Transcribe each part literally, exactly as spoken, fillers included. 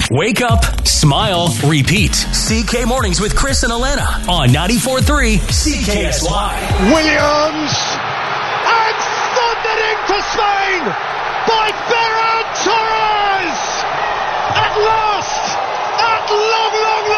Wake up, smile, repeat. C K Mornings with Chris and Alana on ninety-four point three C K S Y. Williams and thundering to Spain by Ferran Torres. At last, at long, long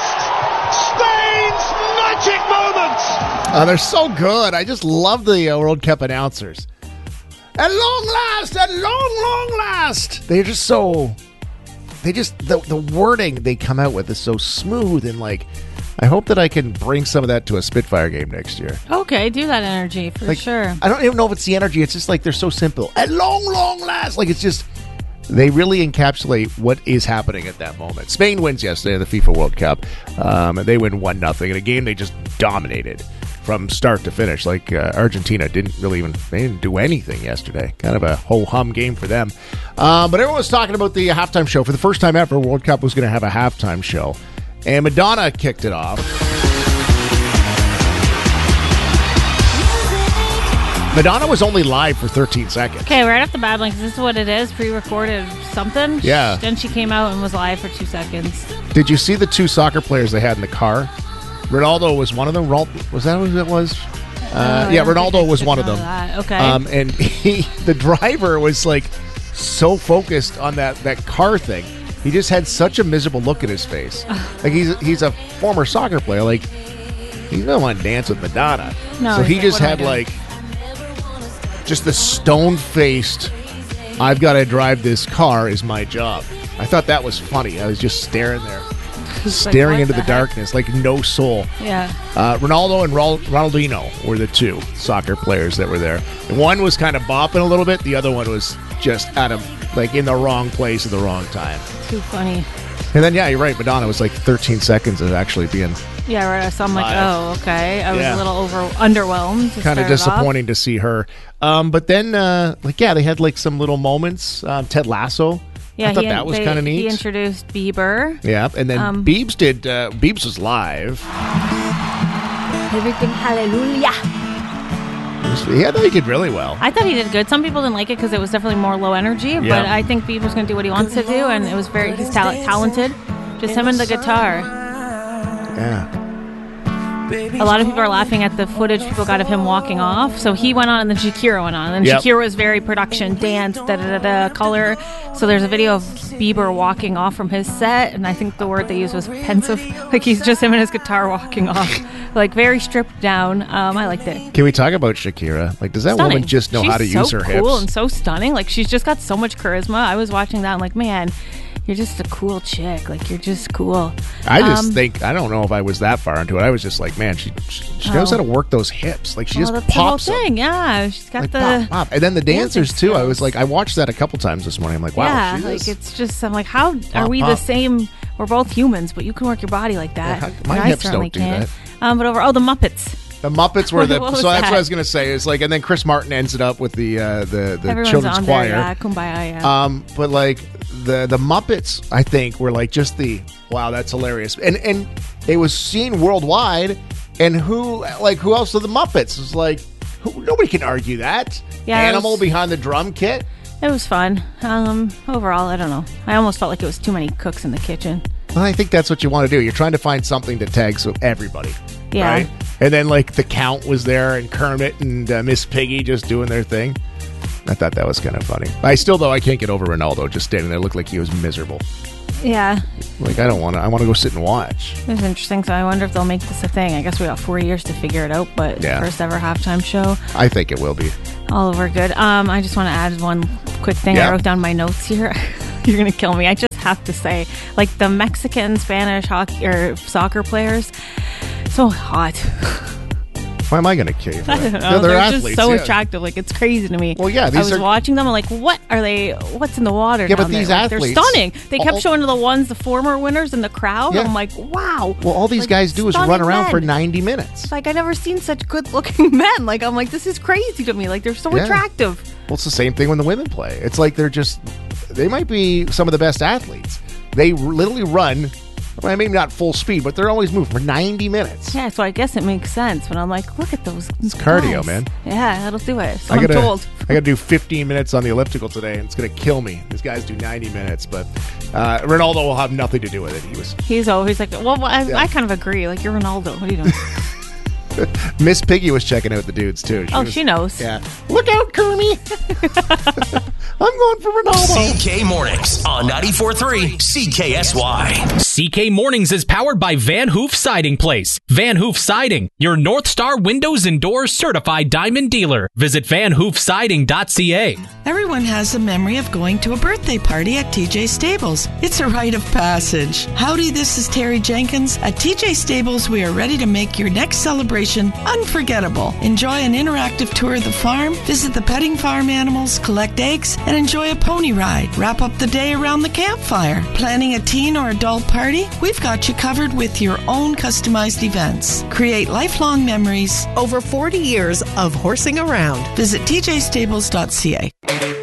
last, Spain's magic moment. Uh, they're so good. I just love the uh, World Cup announcers. At long last, at long, long last. They're just so... They just... The, the wording they come out with is so smooth and like... I hope that I can bring some of that to a Spitfire game next year. Okay, do that energy for like, sure. I don't even know if it's the energy. It's just like they're so simple. At long, long last. Like it's just... They really encapsulate what is happening at that moment. Spain wins yesterday in the FIFA World Cup. Um, and they win one nothing in a game they just dominated from start to finish. Like uh, Argentina didn't really even they didn't do anything yesterday. Kind of a ho-hum game for them. Um, but everyone was talking about the halftime show. For the first time ever, World Cup was going to have a halftime show. And Madonna kicked it off. Madonna was only live for thirteen seconds. Okay, right off the bat, like, is this what it is? Pre-recorded something? Yeah. Then she came out and was live for two seconds. Did you see the two soccer players they had in the car? Ronaldo was one of them. Was that who it was? Uh, oh, yeah, Ronaldo was one of them. That. Okay. Um, and he, the driver was like so focused on that, that car thing. He just had such a miserable look at his face. Like he's he's a former soccer player. Like he doesn't want to dance with Madonna. No. So he like, just had like just the stone-faced, I've got to drive this car is my job. I thought that was funny. I was just staring there. Staring like, into the, the darkness like no soul. Yeah. Uh, Ronaldo and Ronald- Ronaldinho were the two soccer players that were there. And one was kind of bopping a little bit. The other one was just at him, like in the wrong place at the wrong time. Too funny. And then, yeah, you're right. Madonna was like thirteen seconds of actually being Yeah, right. So I'm like, live. oh, okay. I was Yeah. a little over underwhelmed. Kind of disappointing to see her. Um, but then, uh, like, yeah, they had like some little moments. Um, Ted Lasso. Yeah, I thought he, that was they- kind of neat. He introduced Bieber. Yeah, and then Um, Biebs did. Uh, Biebs was live. Everything hallelujah. Yeah, I thought he did really well. I thought he did good. Some people didn't like it because it was definitely more low energy, but Yeah. I think Bieber's going to do what he wants to do, and it was very, he's ta- talented. Just him and the guitar. Yeah. A lot of people are laughing at the footage people got of him walking off. So he went on, and then Shakira went on. And then Yep. Shakira was very production, dance, da da da da, color. So there's a video of Bieber walking off from his set, and I think the word they used was pensive. Like he's just him and his guitar walking off, like very stripped down. Um, I liked it. Can we talk about Shakira? Like, does that Stunning. woman just know she's how to so use her cool hips? and so stunning. Like she's just got so much charisma. I was watching that. I'm like, man, you're just a cool chick. Like you're just cool. I just Um, think I don't know if I was that far into it. I was just like, man, she she, she knows Oh. how to work those hips. Like she Well, just that's the whole pops them. thing. Yeah, she's got Like the. pop, pop. And then the dancing dancers too. I was skills. like, I watched that a couple times this morning. I'm like, wow, yeah, she like is- it's just I'm like, how are Pop, we pop. the same? We're both humans, but you can work your body like that. Yeah, how- my and I hips certainly don't do can't. that. Um, but over oh the Muppets. The Muppets were the. What was so that's that? what I was gonna say. It's like, and then Chris Martin ends it up with the uh, the the Everyone's children's on choir. there. Yeah, kumbaya. Yeah. Um, but like the the Muppets, I think were like just the wow, that's hilarious, and and it was seen worldwide. And who like who else are the Muppets? It's like who, nobody can argue that. Yeah, it Animal was- behind the drum kit. It was fun. Um, overall, I don't know. I almost felt like it was too many cooks in the kitchen. Well, I think that's what you want to do. You're trying to find something to tag so everybody. Yeah. Right? And then like the Count was there and Kermit and uh, Miss Piggy just doing their thing. I thought that was kind of funny. I still though I can't get over Ronaldo just standing there. Looked like he was miserable. Yeah, Like I don't want to. I want to go sit and watch. it was interesting. So I wonder if they'll make this a thing. I guess we got four years to figure it out. But Yeah. first ever halftime show, I think it will be. all over good. Um, I just want to add one quick thing. Yeah. I wrote down my notes here. You're gonna kill me. I just have to say, like the Mexican, Spanish hockey or soccer players, so hot. Why am I going to kill you? For I that? don't They're, know. they're They're athletes. just so yeah. attractive. Like it's crazy to me. Well, yeah, I these was are- watching them. I'm like, what are they? What's in the water? Yeah, but down there? these Like, athletes- they're stunning. They kept all- showing the ones, the former winners in the crowd. Yeah. I'm like, wow. Well, all these Like, guys do is run stunning around men. for ninety minutes. It's like I never seen such good-looking men. Like I'm like, this is crazy to me. Like they're so Yeah. attractive. Well, it's the same thing when the women play. It's like they're just, they might be some of the best athletes. They r- literally run, well, maybe not full speed, but they're always moving for ninety minutes. Yeah, so I guess it makes sense. But I'm like, look at those. It's cardio, guys. man. Yeah, that'll do it. So I I'm gotta, told. I gotta do fifteen minutes on the elliptical today, and it's gonna kill me. These guys do ninety minutes, but Uh, Ronaldo will have nothing to do with it. He was He's always like, well, I, Yeah. I kind of agree. Like, you're Ronaldo. What are you doing? Miss Piggy was checking out the dudes too. Oh, was- she knows. Yeah. Look out, Kermie. I'm going for Ronaldo. C K Mornings on ninety-four point three C K S Y. C K Mornings is powered by Van Hoof Siding Place. Van Hoof Siding, your North Star Windows and Doors certified diamond dealer. Visit van hoof siding dot c a. Everyone has a memory of going to a birthday party at T J Stables. It's a rite of passage. Howdy, this is Terry Jenkins. At T J Stables, we are ready to make your next celebration unforgettable. Enjoy an interactive tour of the farm, visit the petting farm animals, collect eggs, and enjoy a pony ride. Wrap up the day around the campfire. Planning a teen or adult party? We've got you covered with your own customized events. Create lifelong memories. Over forty years of horsing around. Visit t j stables dot c a.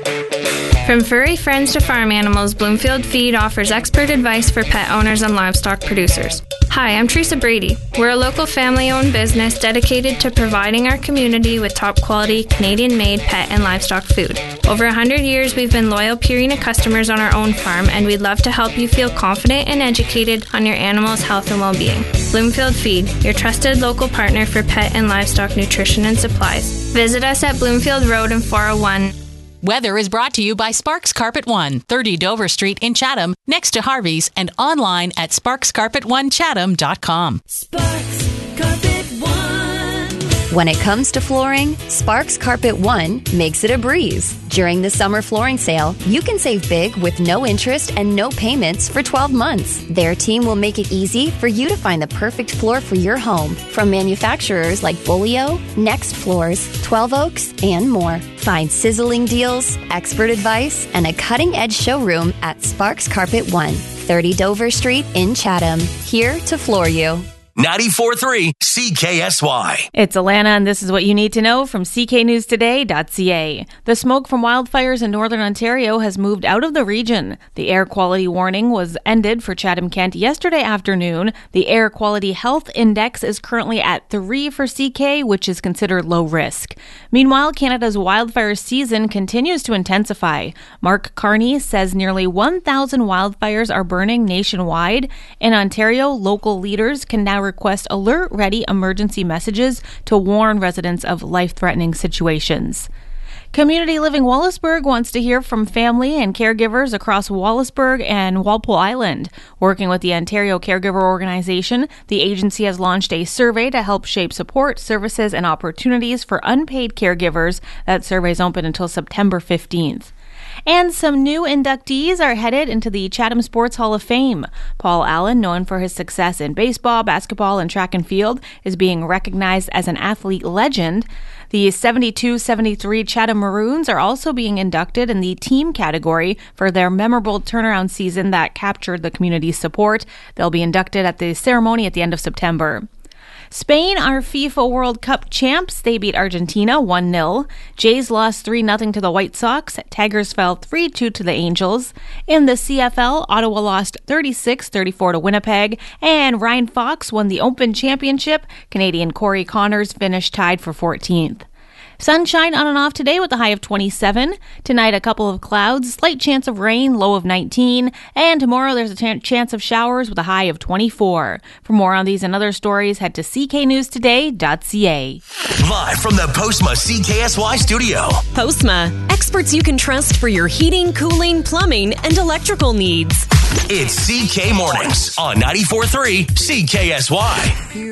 From furry friends to farm animals, Bloomfield Feed offers expert advice for pet owners and livestock producers. Hi, I'm Teresa Brady. We're a local family-owned business dedicated to providing our community with top-quality, Canadian-made pet and livestock food. Over one hundred years, we've been loyal Purina customers on our own farm, and we'd love to help you feel confident and educated on your animal's health and well-being. Bloomfield Feed, your trusted local partner for pet and livestock nutrition and supplies. Visit us at Bloomfield Road in four oh one. Weather is brought to you by Sparks Carpet One, thirty Dover Street in Chatham, next to Harvey's, and online at sparks carpet one chatham dot com. Sparks Carpet One. When it comes to flooring, Sparks Carpet One makes it a breeze. During the summer flooring sale, you can save big with no interest and no payments for twelve months. Their team will make it easy for you to find the perfect floor for your home from manufacturers like Bolio, Next Floors, twelve Oaks, and more. Find sizzling deals, expert advice, and a cutting-edge showroom at Sparks Carpet One, thirty Dover Street in Chatham. Here to floor you. ninety-four point three C K S Y. It's Alana, and this is what you need to know from c k news today dot c a. The smoke from wildfires in northern Ontario has moved out of the region. The air quality warning was ended for Chatham-Kent yesterday afternoon. The Air Quality Health Index is currently at three for C K, which is considered low risk. Meanwhile, Canada's wildfire season continues to intensify. Mark Carney says nearly one thousand wildfires are burning nationwide. In Ontario, local leaders can now request alert-ready emergency messages to warn residents of life-threatening situations. Community Living Wallaceburg wants to hear from family and caregivers across Wallaceburg and Walpole Island. Working with the Ontario Caregiver Organization, the agency has launched a survey to help shape support, services, and opportunities for unpaid caregivers. That survey is open until September fifteenth. And some new inductees are headed into the Chatham Sports Hall of Fame. Paul Allen, known for his success in baseball, basketball, and track and field, is being recognized as an athlete legend. The seventy-two seventy-three Chatham Maroons are also being inducted in the team category for their memorable turnaround season that captured the community's support. They'll be inducted at the ceremony at the end of September. Spain are FIFA World Cup champs. They beat Argentina one nil. Jays lost three nothing to the White Sox. Tigers fell three two to the Angels. In the C F L, Ottawa lost thirty-six thirty-four to Winnipeg. And Ryan Fox won the Open Championship. Canadian Corey Connors finished tied for fourteenth. Sunshine on and off today with a high of twenty-seven. Tonight, a couple of clouds, slight chance of rain, low of nineteen. And tomorrow, there's a t- chance of showers with a high of twenty-four. For more on these and other stories, head to c k news today dot c a. Live from the Postma C K S Y studio. Postma, experts you can trust for your heating, cooling, plumbing, and electrical needs. It's C K Mornings on ninety-four point three C K S Y.